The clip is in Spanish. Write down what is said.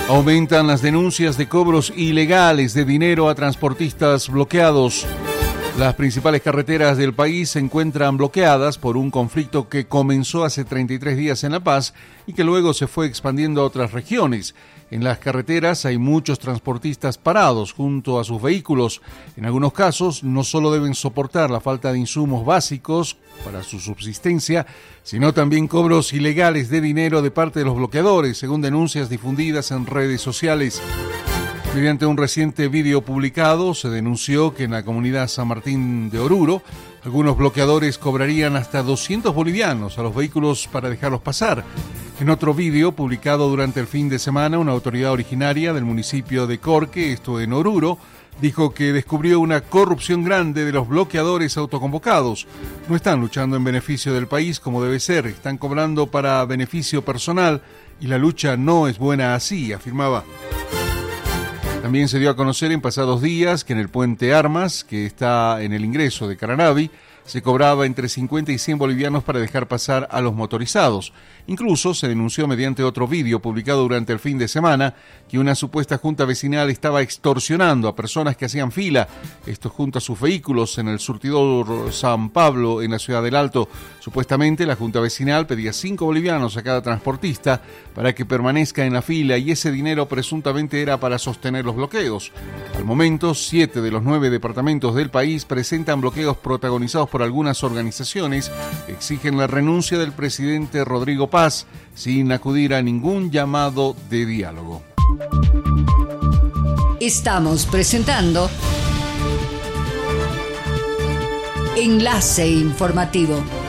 Aumentan las denuncias de cobros ilegales de dinero a transportistas bloqueados. Las principales carreteras del país se encuentran bloqueadas por un conflicto que comenzó hace 33 días en La Paz y que luego se fue expandiendo a otras regiones. En las carreteras hay muchos transportistas parados junto a sus vehículos. En algunos casos no solo deben soportar la falta de insumos básicos para su subsistencia, sino también cobros ilegales de dinero de parte de los bloqueadores, según denuncias difundidas en redes sociales. Mediante un reciente vídeo publicado, se denunció que en la comunidad San Martín de Oruro, algunos bloqueadores cobrarían hasta 200 bolivianos a los vehículos para dejarlos pasar. En otro vídeo publicado durante el fin de semana, una autoridad originaria del municipio de Corque, esto en Oruro, dijo que descubrió una corrupción grande de los bloqueadores autoconvocados. No están luchando en beneficio del país como debe ser, están cobrando para beneficio personal y la lucha no es buena así, afirmaba. También se dio a conocer en pasados días que en el puente Armas, que está en el ingreso de Caranavi, se cobraba entre 50 y 100 bolivianos para dejar pasar a los motorizados. Incluso se denunció mediante otro vídeo publicado durante el fin de semana que una supuesta junta vecinal estaba extorsionando a personas que hacían fila, esto junto a sus vehículos en el surtidor San Pablo en la ciudad del Alto. Supuestamente la junta vecinal pedía 5 bolivianos a cada transportista para que permanezca en la fila y ese dinero presuntamente era para sostener los bloqueos. Al momento, 7 de los 9 departamentos del país presentan bloqueos protagonizados por algunas organizaciones que exigen la renuncia del presidente Rodrigo Paz sin acudir a ningún llamado de diálogo. Estamos presentando Enlace Informativo.